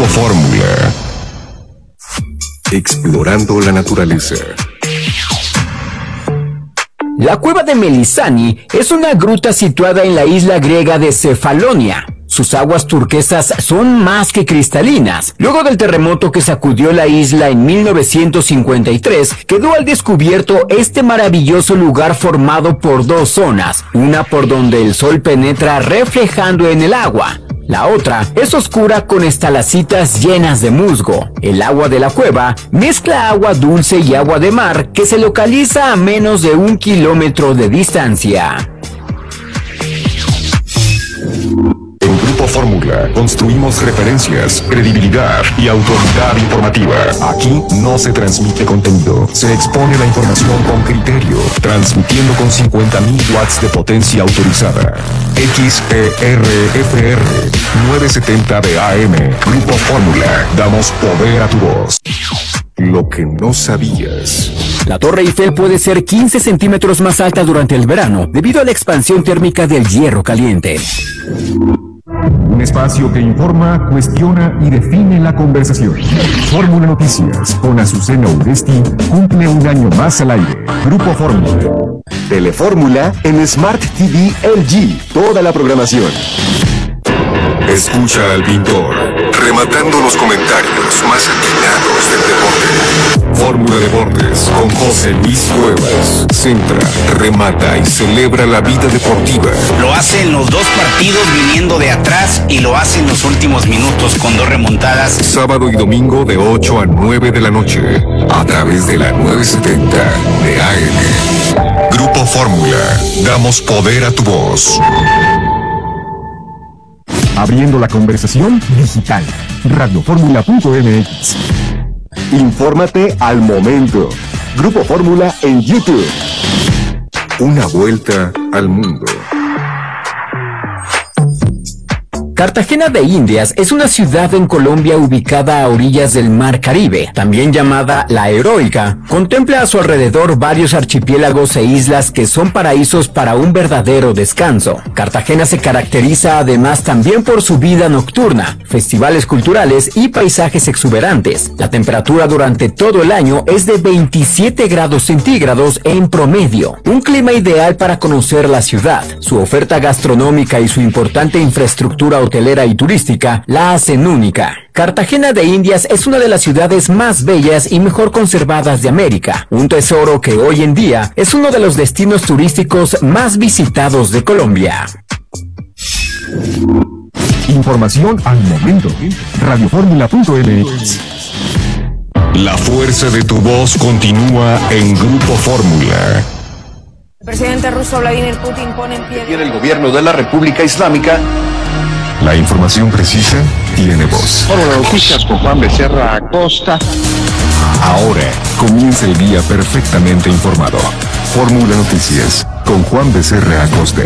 Fórmula. Explorando la naturaleza. La cueva de Melisani es una gruta situada en la isla griega de Cefalonia. Sus aguas turquesas son más que cristalinas. Luego del terremoto que sacudió la isla en 1953, quedó al descubierto este maravilloso lugar formado por dos zonas, una por donde el sol penetra reflejando en el agua. La otra es oscura con estalactitas llenas de musgo. El agua de la cueva mezcla agua dulce y agua de mar que se localiza a menos de 1 kilómetro de distancia. En Grupo Fórmula construimos referencias, credibilidad y autoridad informativa. Aquí no se transmite contenido, se expone la información con criterio, transmitiendo con 50.000 watts de potencia autorizada. XERFR 970 de AM. Grupo Fórmula, damos poder a tu voz. Lo que no sabías. La Torre Eiffel puede ser 15 centímetros más alta durante el verano, debido a la expansión térmica del hierro caliente. Un espacio que informa, cuestiona y define la conversación. Fórmula Noticias con Azucena Uresti cumple un año más al aire. Grupo Fórmula. Telefórmula en Smart TV LG. Toda la programación. Escucha al pintor, rematando los comentarios más atinados del deporte. Fórmula Deportes con José Luis Cuevas. Centra, remata y celebra la vida deportiva. Lo hace en los dos partidos viniendo de atrás y lo hace en los últimos minutos con 2 remontadas. Sábado y domingo de 8 a 9 de la noche a través de la 970 de AM. Grupo Fórmula, damos poder a tu voz. Abriendo la conversación digital. Radioformula.mx. Infórmate al momento. Grupo Fórmula en YouTube. Una vuelta al mundo. Cartagena de Indias es una ciudad en Colombia ubicada a orillas del Mar Caribe, también llamada La Heroica. Contempla a su alrededor varios archipiélagos e islas que son paraísos para un verdadero descanso. Cartagena se caracteriza además también por su vida nocturna, festivales culturales y paisajes exuberantes. La temperatura durante todo el año es de 27 grados centígrados en promedio. Un clima ideal para conocer la ciudad. Su oferta gastronómica y su importante infraestructura hotelera y turística la hacen única. Cartagena de Indias es una de las ciudades más bellas y mejor conservadas de América, un tesoro que hoy en día es uno de los destinos turísticos más visitados de Colombia. Información al momento. Radioformula.mx. La fuerza de tu voz continúa en Grupo Fórmula. El presidente ruso Vladimir Putin pone en pie... Tiene el gobierno de la República Islámica. La información precisa tiene voz. Fórmula Noticias con Juan Becerra Acosta. Ahora comienza el día perfectamente informado. Fórmula Noticias con Juan Becerra Acosta.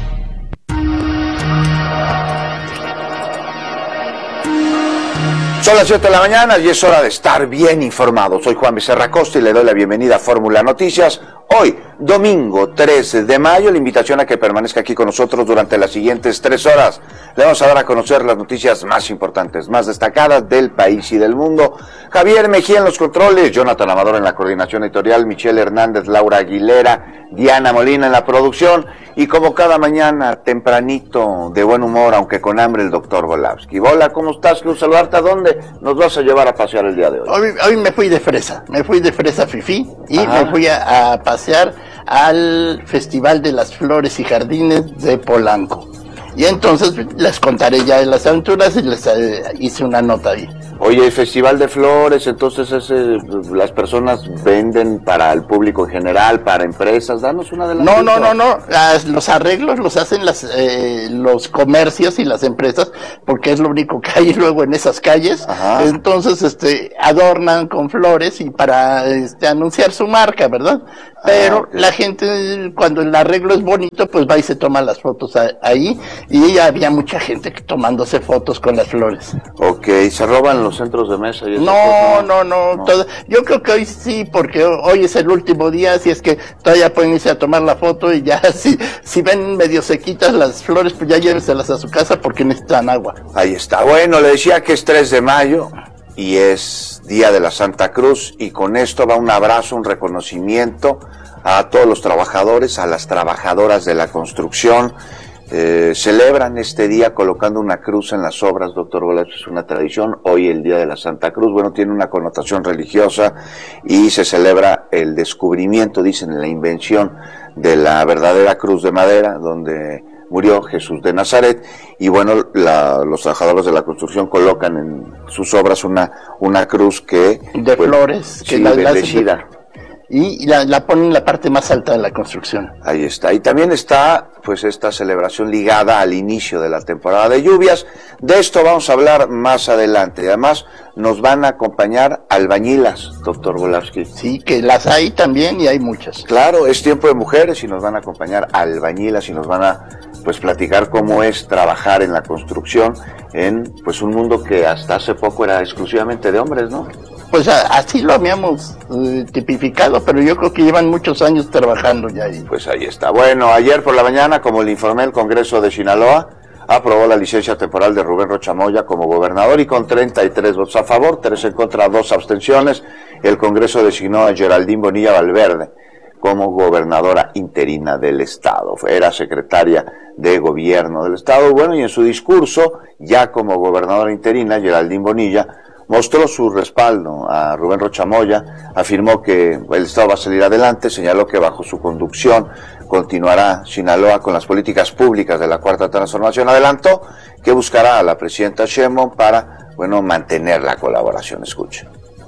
Son las 7 de la mañana y es hora de estar bien informado. Soy Juan Becerra Acosta y le doy la bienvenida a Fórmula Noticias. Hoy, domingo 13 de mayo, la invitación a que permanezca aquí con nosotros durante las siguientes 3 horas. Le vamos a dar a conocer las noticias más importantes, más destacadas del país y del mundo. Javier Mejía en los controles, Jonathan Amador en la coordinación editorial, Michelle Hernández, Laura Aguilera, Diana Molina en la producción y como cada mañana, tempranito, de buen humor, aunque con hambre, el doctor Volavsky. Hola, ¿cómo estás? Quiero saludarte. ¿A dónde nos vas a llevar a pasear el día de hoy? Hoy me fui de fresa fifí y me fui a pasear al Festival de las Flores y Jardines de Polanco. Y entonces les contaré ya de las aventuras y les hice una nota ahí. Oye, el Festival de Flores, entonces las personas venden para el público en general, para empresas. Danos una de las... No. Los arreglos los hacen los comercios y las empresas, porque es lo único que hay luego en esas calles. Ajá. Entonces, adornan con flores y para anunciar su marca, ¿verdad? Pero la gente, cuando el arreglo es bonito, pues va y se toma las fotos ahí, y había mucha gente tomándose fotos con las flores. Ok, se roban los centros de mesa y eso? No. Yo creo que hoy sí, porque hoy es el último día, así es que todavía pueden irse a tomar la foto y ya si ven medio sequitas las flores, pues ya lléveselas a su casa porque necesitan agua. Ahí está. Bueno, le decía que es 3 de mayo y es Día de la Santa Cruz, y con esto va un abrazo, un reconocimiento a todos los trabajadores, a las trabajadoras de la construcción. Celebran este día colocando una cruz en las obras, doctor Volazki, es una tradición. Hoy el Día de la Santa Cruz, bueno, tiene una connotación religiosa y se celebra el descubrimiento, dicen, la invención de la verdadera cruz de madera, donde murió Jesús de Nazaret, y bueno, los trabajadores de la construcción colocan en sus obras una cruz que... De flores, que sí, bendecida. Y la ponen en la parte más alta de la construcción. Ahí está. Y también está, pues, esta celebración ligada al inicio de la temporada de lluvias. De esto vamos a hablar más adelante. Y además nos van a acompañar albañilas, doctor Volazki. Sí, que las hay también y hay muchas. Claro, es tiempo de mujeres y nos van a acompañar albañilas y nos van a, pues, platicar cómo es trabajar en la construcción en, pues, un mundo que hasta hace poco era exclusivamente de hombres, ¿no? Pues así lo habíamos tipificado, pero yo creo que llevan muchos años trabajando ya ahí. Pues ahí está. Bueno, ayer por la mañana, como le informé, el Congreso de Sinaloa aprobó la licencia temporal de Rubén Rocha Moya como gobernador, y con 33 votos a favor, 3 en contra, 2 abstenciones, el Congreso designó a Geraldine Bonilla Valverde como gobernadora interina del Estado. Era secretaria de Gobierno del Estado. Bueno, y en su discurso, ya como gobernadora interina, Geraldine Bonilla mostró su respaldo a Rubén Rocha Moya, afirmó que el Estado va a salir adelante, señaló que bajo su conducción continuará Sinaloa con las políticas públicas de la Cuarta Transformación. Adelantó que buscará a la presidenta Sheinbaum para, bueno, mantener la colaboración. Escuche.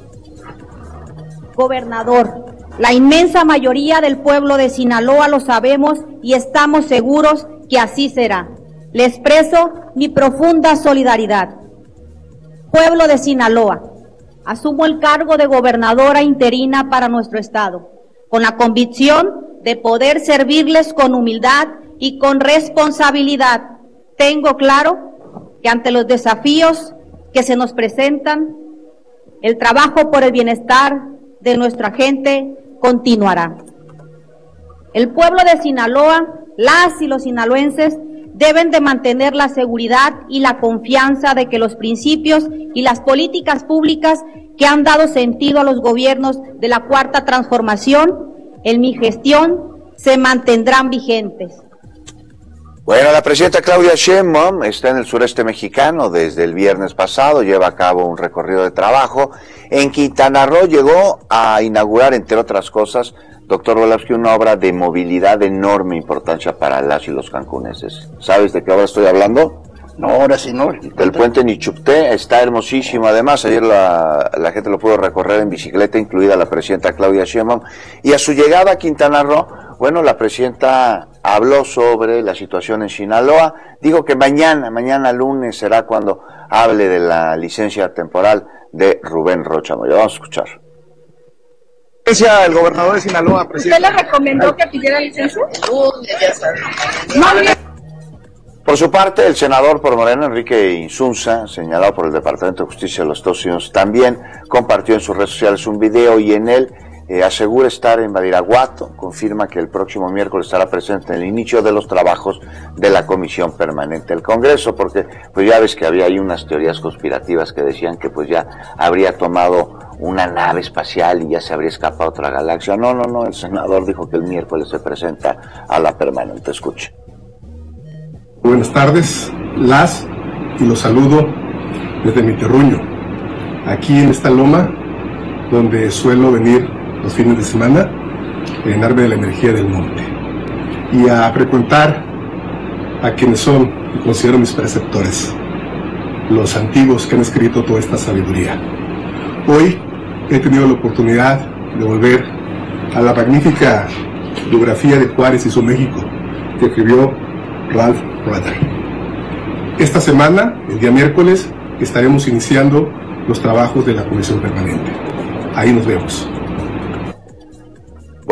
Gobernador, la inmensa mayoría del pueblo de Sinaloa lo sabemos y estamos seguros que así será. Le expreso mi profunda solidaridad. Pueblo de Sinaloa, asumo el cargo de gobernadora interina para nuestro estado, con la convicción de poder servirles con humildad y con responsabilidad. Tengo claro que ante los desafíos que se nos presentan, el trabajo por el bienestar de nuestra gente continuará. El pueblo de Sinaloa, las y los sinaloenses, deben de mantener la seguridad y la confianza de que los principios y las políticas públicas que han dado sentido a los gobiernos de la Cuarta Transformación en mi gestión se mantendrán vigentes. Bueno, la presidenta Claudia Sheinbaum está en el sureste mexicano desde el viernes pasado, lleva a cabo un recorrido de trabajo. En Quintana Roo llegó a inaugurar, entre otras cosas, doctor Volazki, una obra de movilidad de enorme importancia para las y los cancuneses. ¿Sabes de qué obra estoy hablando? No, ahora sí no. El puente Nichupté está hermosísimo. Además, ayer la gente lo pudo recorrer en bicicleta, incluida la presidenta Claudia Sheinbaum. Y a su llegada a Quintana Roo, bueno, la presidenta habló sobre la situación en Sinaloa. Digo que mañana lunes será cuando hable de la licencia temporal de Rubén Rocha Moya. Vamos a escuchar. El gobernador de Sinaloa, presidente. ¿Usted le recomendó que pidiera licencia? Ya sabe. Por su parte, el senador por Morena, Enrique Insunza, señalado por el Departamento de Justicia de los Estados Unidos, también compartió en sus redes sociales un video y en él asegura estar en Badiraguato, confirma que el próximo miércoles estará presente en el inicio de los trabajos de la Comisión Permanente del Congreso, porque pues ya ves que había ahí unas teorías conspirativas que decían que pues ya habría tomado una nave espacial y ya se habría escapado a otra galaxia. No, el senador dijo que el miércoles se presenta a la Permanente. Escuche. Buenas tardes, y los saludo desde mi terruño, aquí en esta loma, donde suelo venir los fines de semana, a llenarme de la energía del monte, y a frecuentar a quienes son y considero mis preceptores, los antiguos que han escrito toda esta sabiduría. Hoy he tenido la oportunidad de volver a la magnífica biografía de Juárez y su México, que escribió Ralph Rutter. Esta semana, el día miércoles, estaremos iniciando los trabajos de la Comisión Permanente. Ahí nos vemos. Bueno,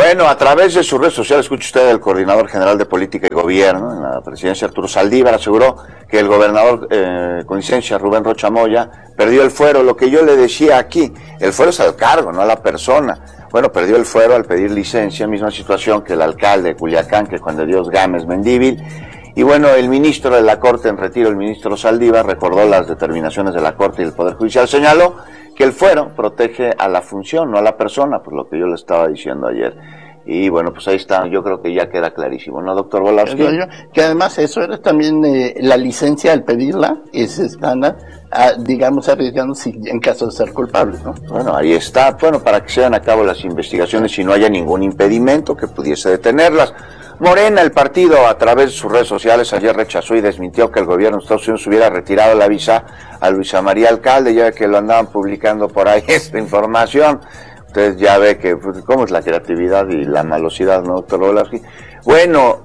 Bueno, a través de su red social, escuche usted, el coordinador general de Política y Gobierno en la presidencia, Arturo Saldívar, aseguró que el gobernador con licencia, Rubén Rocha Moya, perdió el fuero. Lo que yo le decía aquí, el fuero es al cargo, no a la persona. Bueno, perdió el fuero al pedir licencia, misma situación que el alcalde de Culiacán, que Juan de Dios Gámez Mendívil. Y bueno, el ministro de la Corte en retiro, el ministro Saldívar, recordó las determinaciones de la Corte y del Poder Judicial. Señaló que el fuero protege a la función, no a la persona, pues lo que yo le estaba diciendo ayer. Y bueno, pues ahí está, yo creo que ya queda clarísimo, ¿no, doctor Volavsky? Que además eso era también la licencia al pedirla, es estándar, digamos, arriesgando en caso de ser culpable, ¿no? Bueno, ahí está, bueno, para que se lleven a cabo las investigaciones y no haya ningún impedimento que pudiese detenerlas. Morena, el partido, a través de sus redes sociales, ayer rechazó y desmintió que el gobierno de Estados Unidos hubiera retirado la visa a Luisa María Alcalde, ya que lo andaban publicando por ahí esta información. Ustedes ya ve que, pues, cómo es la creatividad y la malosidad, ¿no, doctor Volavsky? Bueno,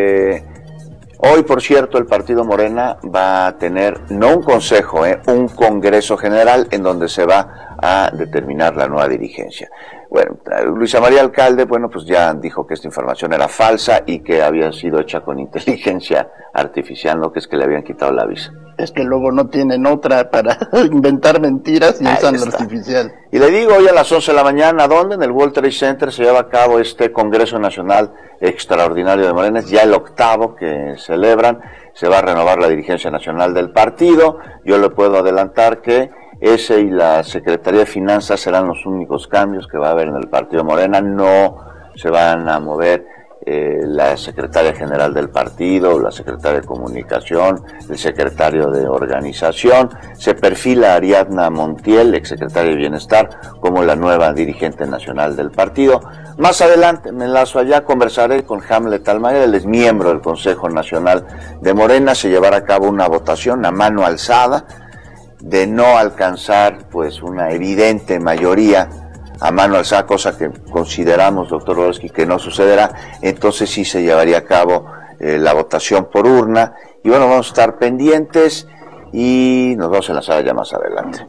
hoy, por cierto, el partido Morena va a tener, no un consejo, un congreso general en donde se va a determinar la nueva dirigencia. Bueno, Luisa María Alcalde, bueno, pues ya dijo que esta información era falsa y que había sido hecha con inteligencia artificial, no que es que le habían quitado la visa. Es que luego no tienen otra para inventar mentiras y usan lo artificial. Y le digo, hoy a las 11 de la mañana, ¿dónde? En el World Trade Center se lleva a cabo este Congreso Nacional Extraordinario de Morena, ya el 8º que celebran, se va a renovar la dirigencia nacional del partido. Yo le puedo adelantar que ese y la Secretaría de Finanzas serán los únicos cambios que va a haber en el partido Morena. No se van a mover la secretaria general del partido, la secretaria de Comunicación, el secretario de Organización. Se perfila a Ariadna Montiel, exsecretaria de Bienestar, como la nueva dirigente nacional del partido. Más adelante me enlazo allá, conversaré con Hamlet Almaguer, él es miembro del Consejo Nacional de Morena. Se llevará a cabo una votación a mano alzada. De no alcanzar pues una evidente mayoría a mano alzada, cosa que consideramos, doctor Volavsky, que no sucederá, entonces sí se llevaría a cabo la votación por urna. Y bueno, vamos a estar pendientes y nos vamos a enlazar ya más adelante.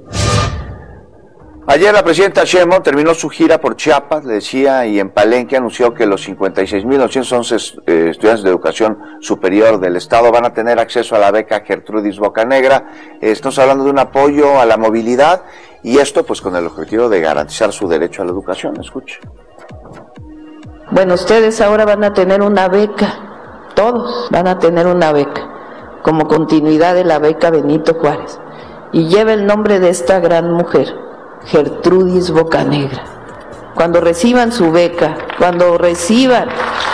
Ayer la presidenta Sheinbaum terminó su gira por Chiapas, le decía, y en Palenque anunció que los 56.911 estudiantes de educación superior del Estado van a tener acceso a la beca Gertrudis Bocanegra. Estamos hablando de un apoyo a la movilidad y esto pues con el objetivo de garantizar su derecho a la educación. Escuche. Bueno, ustedes ahora van a tener una beca, todos van a tener una beca, como continuidad de la beca Benito Juárez, y lleva el nombre de esta gran mujer, Gertrudis Bocanegra. Cuando reciban su beca, cuando reciban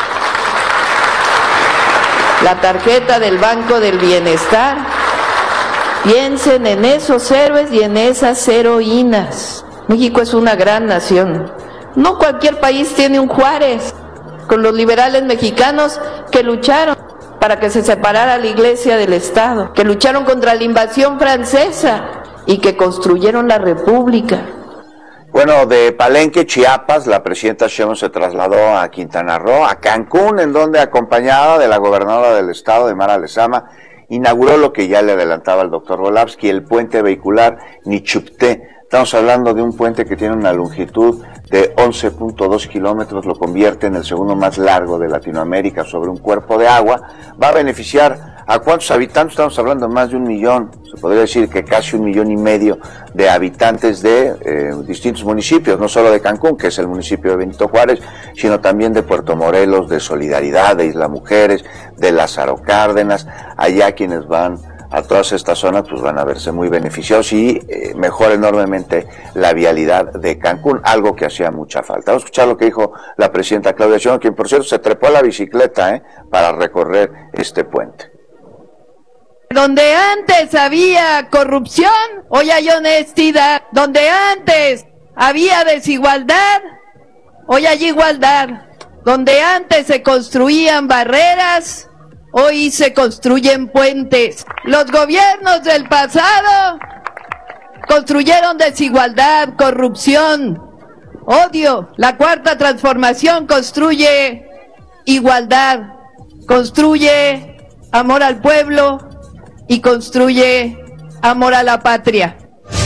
la tarjeta del Banco del Bienestar, piensen en esos héroes y en esas heroínas. México es una gran nación. No cualquier país tiene un Juárez, con los liberales mexicanos que lucharon para que se separara la Iglesia del Estado, que lucharon contra la invasión francesa y que construyeron la República. Bueno, de Palenque, Chiapas, la presidenta Sheinbaum se trasladó a Quintana Roo, a Cancún, en donde, acompañada de la gobernadora del estado, de Mara Lezama, inauguró lo que ya le adelantaba el doctor Volavsky, el puente vehicular Nichupté. Estamos hablando de un puente que tiene una longitud de 11.2 kilómetros, lo convierte en el segundo más largo de Latinoamérica sobre un cuerpo de agua. Va a beneficiar a cuántos habitantes, estamos hablando de más de 1 millón, se podría decir que casi 1,5 millones de habitantes de distintos municipios, no solo de Cancún, que es el municipio de Benito Juárez, sino también de Puerto Morelos, de Solidaridad, de Isla Mujeres, de Lázaro Cárdenas. Allá quienes van a todas estas zonas pues van a verse muy beneficiados y mejora enormemente la vialidad de Cancún, algo que hacía mucha falta. Vamos a escuchar lo que dijo la presidenta Claudia Sheinbaum, quien por cierto se trepó a la bicicleta para recorrer este puente. Donde antes había corrupción, hoy hay honestidad. Donde antes había desigualdad, hoy hay igualdad. Donde antes se construían barreras, hoy se construyen puentes. Los gobiernos del pasado construyeron desigualdad, corrupción, odio. La Cuarta Transformación construye igualdad, construye amor al pueblo y construye amor a la patria.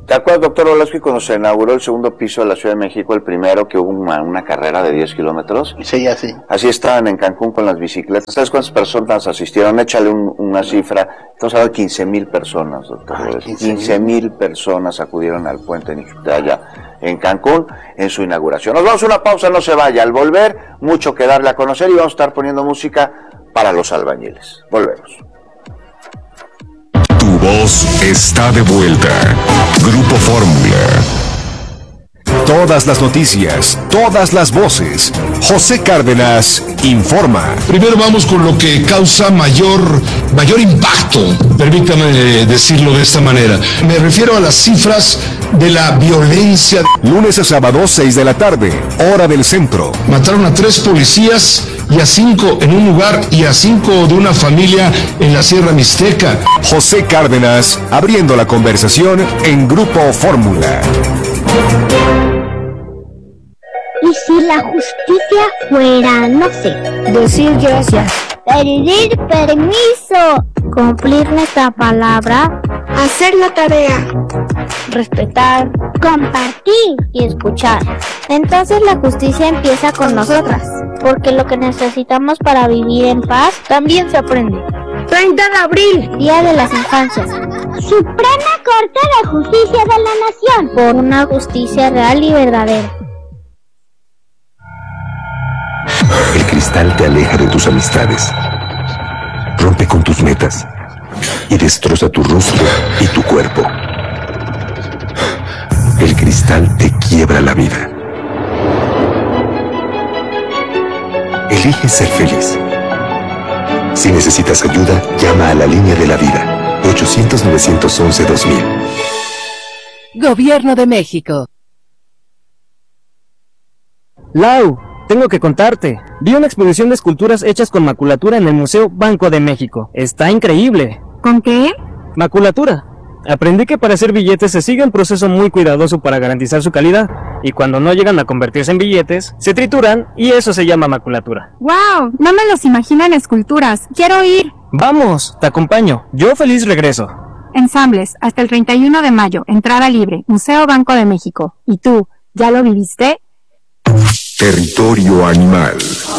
¿Te acuerdas, doctor Olasky, cuando se inauguró el segundo piso de la Ciudad de México, el primero, que hubo una carrera de 10 kilómetros? Sí, así. Así estaban en Cancún con las bicicletas. ¿Sabes cuántas personas asistieron? Échale una cifra. Estamos hablando de 15,000 personas, doctor. 15,000 personas acudieron al puente Nichuptaya en Cancún en su inauguración. Nos vamos a una pausa, no se vaya. Al volver, mucho que darle a conocer y vamos a estar poniendo música para los albañiles. Volvemos. Tu voz está de vuelta. Grupo Fórmula. Todas las noticias, todas las voces. José Cárdenas informa. Primero vamos con lo que causa mayor impacto, permítame decirlo de esta manera. Me refiero a las cifras de la violencia. Lunes a sábado, 6 de la tarde, hora del centro. Mataron a 3 policías y a 5 en un lugar y a 5 de una familia en la Sierra Mixteca. José Cárdenas, abriendo la conversación en Grupo Fórmula. ¿Y si la justicia fuera, no sé, decir gracias, pedir permiso, cumplir nuestra palabra, hacer la tarea, respetar, compartir y escuchar? Entonces la justicia empieza con nosotras, porque lo que necesitamos para vivir en paz también se aprende. 30 de abril, Día de las Infancias. Suprema Corte de Justicia de la Nación, por una justicia real y verdadera. El cristal te aleja de tus amistades, rompe con tus metas y destroza tu rostro y tu cuerpo. El cristal te quiebra la vida. Elige ser feliz. Si necesitas ayuda, llama a la línea de la vida, 800-911-2000. Gobierno de México. Lau, tengo que contarte. Vi una exposición de esculturas hechas con maculatura en el Museo Banco de México. Está increíble. ¿Con qué? Maculatura. Aprendí que para hacer billetes se sigue un proceso muy cuidadoso para garantizar su calidad, y cuando no llegan a convertirse en billetes, se trituran y eso se llama maculatura. ¡Wow! No me los imagino en esculturas. ¡Quiero ir! ¡Vamos! Te acompaño. Yo feliz regreso. Ensambles, hasta el 31 de mayo, entrada libre, Museo Banco de México. ¿Y tú, ya lo viviste? Territorio animal.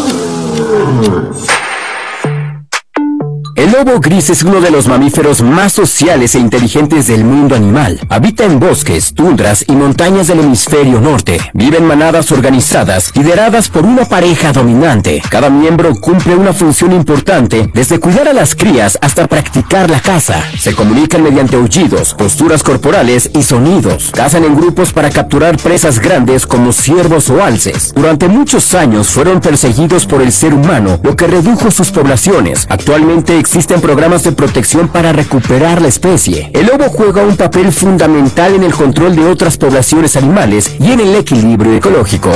El lobo gris es uno de los mamíferos más sociales e inteligentes del mundo animal. Habita en bosques, tundras y montañas del hemisferio norte. Vive en manadas organizadas, lideradas por una pareja dominante. Cada miembro cumple una función importante, desde cuidar a las crías hasta practicar la caza. Se comunican mediante aullidos, posturas corporales y sonidos. Cazan en grupos para capturar presas grandes como ciervos o alces. Durante muchos años fueron perseguidos por el ser humano, lo que redujo sus poblaciones. Actualmente existen programas de protección para recuperar la especie. El lobo juega un papel fundamental en el control de otras poblaciones animales y en el equilibrio ecológico.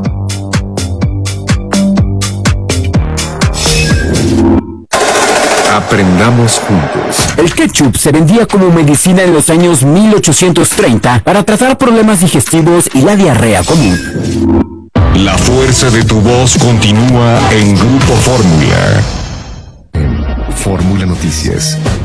Aprendamos juntos. El ketchup se vendía como medicina en los años 1830 para tratar problemas digestivos y la diarrea común. La fuerza de tu voz continúa en Grupo Fórmula. Fórmula Noticias.